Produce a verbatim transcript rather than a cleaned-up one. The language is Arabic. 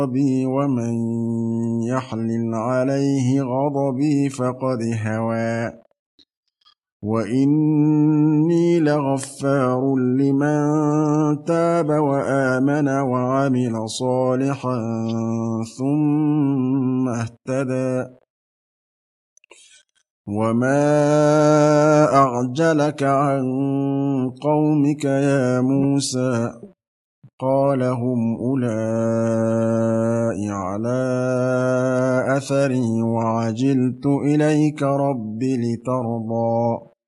غضبي ومن يحلل عليه غضبي فقد هوى وإني لغفار لمن تاب وآمن وعمل صالحا ثم اهتدى وما أعجلك عن قومك يا موسى قال هم أولئك على أثري وعجلت إليك رب لترضى